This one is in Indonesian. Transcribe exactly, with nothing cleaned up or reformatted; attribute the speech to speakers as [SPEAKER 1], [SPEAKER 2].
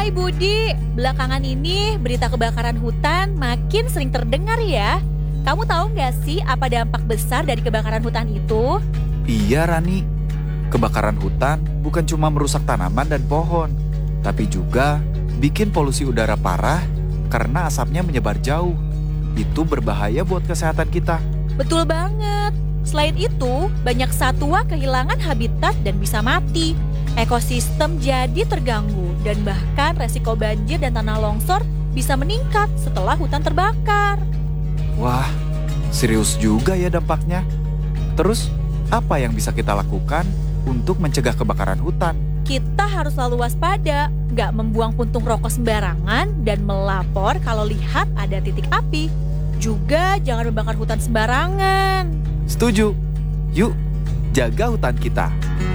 [SPEAKER 1] Hai Budi, belakangan ini berita kebakaran hutan makin sering terdengar ya. Kamu tahu nggak sih apa dampak besar dari kebakaran hutan itu?
[SPEAKER 2] Iya Rani, kebakaran hutan bukan cuma merusak tanaman dan pohon, tapi juga bikin polusi udara parah karena asapnya menyebar jauh. Itu berbahaya buat kesehatan kita.
[SPEAKER 1] Betul banget. Selain itu, banyak satwa kehilangan habitat dan bisa mati. Ekosistem jadi terganggu dan bahkan resiko banjir dan tanah longsor bisa meningkat setelah hutan terbakar.
[SPEAKER 2] Wah, serius juga ya dampaknya. Terus, apa yang bisa kita lakukan untuk mencegah kebakaran hutan?
[SPEAKER 1] Kita harus selalu waspada, nggak membuang puntung rokok sembarangan dan melapor kalau lihat ada titik api. Juga jangan membakar hutan sembarangan.
[SPEAKER 2] Setuju. Yuk, jaga hutan kita.